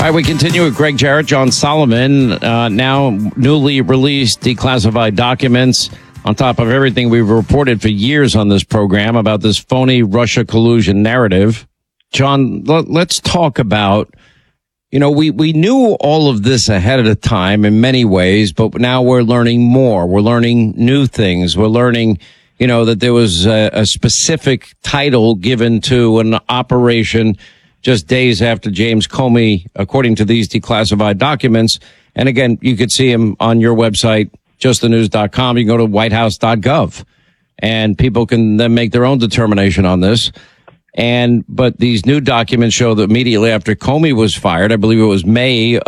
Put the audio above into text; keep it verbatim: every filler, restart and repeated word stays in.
All right, we continue with Greg Jarrett, John Solomon, uh, now newly released declassified documents on top of everything we've reported for years on this program about this phony Russia collusion narrative. John, l- let's talk about, you know, we, we knew all of this ahead of the time in many ways, but now we're learning more. We're learning new things. We're learning, you know, that there was a, a specific title given to an operation just days after James Comey, according to these declassified documents. And again, you could see him on your website, just the news dot com. You can go to white house dot gov and people can then make their own determination on this. And, but these new documents show that immediately after Comey was fired, I believe it was May